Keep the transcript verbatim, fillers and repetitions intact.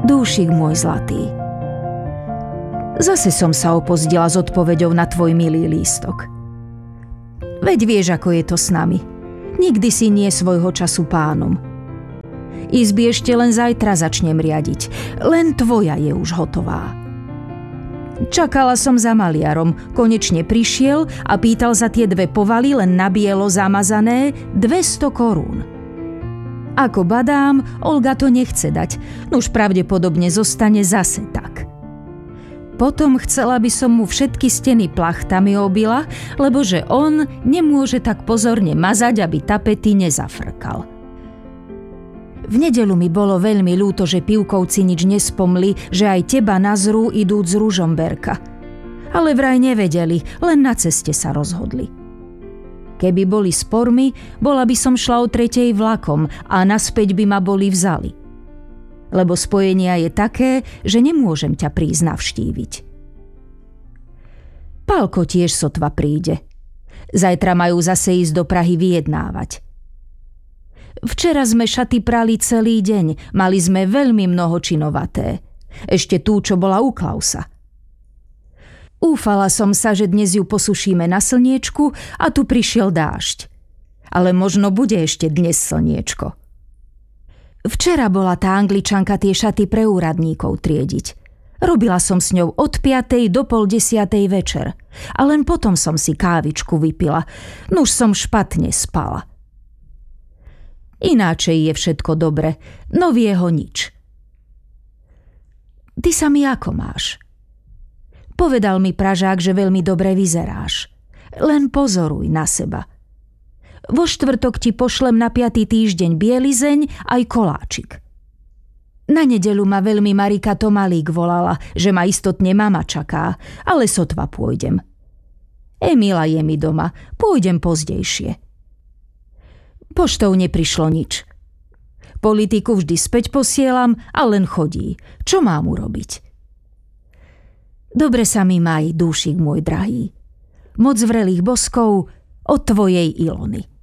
Dúšik môj zlatý. Zase som sa opozdila s odpoveďou na tvoj milý lístok. Veď vieš, ako je to s nami. Nikdy si nie svojho času pánom. Izby ešte len zajtra začnem riadiť. Len tvoja je už hotová. Čakala som za maliarom. Konečne prišiel a pýtal za tie dve povaly, len na bielo zamazané, dvesto korún. Ako badám, Olga to nechce dať, nuž pravdepodobne zostane zase tak. Potom chcela by som mu všetky steny plachtami obila, lebo že on nemôže tak pozorne mazať, aby tapety nezafrkal. V nedeľu mi bolo veľmi ľúto, že Pivkovci nič nespomli, že aj teba nazrú idúc z Ružomberka. Ale vraj nevedeli, len na ceste sa rozhodli. Keby boli spormi, bola by som šla o tretej vlakom a naspäť by ma boli vzali. Lebo spojenia je také, že nemôžem ťa prísť navštíviť. Pálko tiež sotva príde. Zajtra majú zase ísť do Prahy vyjednávať. Včera sme šaty prali celý deň, mali sme veľmi mnohočinovaté. Ešte tú, čo bola u Klausa. Úfala som sa, že dnes ju posušíme na slniečku a tu prišiel dážď. Ale možno bude ešte dnes slniečko. Včera bola tá Angličanka tie šaty pre úradníkov triediť. Robila som s ňou od piatej do pol desiatej večer a len potom som si kávičku vypila. Nuž som špatne spala. Ináčej je všetko dobre, novieho nič. Ty sa mi ako máš? Povedal mi Pražák, že veľmi dobre vyzeráš. Len pozoruj na seba. Vo štvrtok ti pošlem na piaty týždeň bielizeň aj koláčik. Na nedeľu ma veľmi Marika Tomalík volala, že ma istotne mama čaká, ale sotva pôjdem. Emila je mi doma, pôjdem pozdejšie. Poštou neprišlo nič. Politiku vždy späť posielam a len chodí. Čo mám urobiť? Dobre sa mi maj, dúšik môj drahý. Moc vrelých boskov od tvojej Ilony.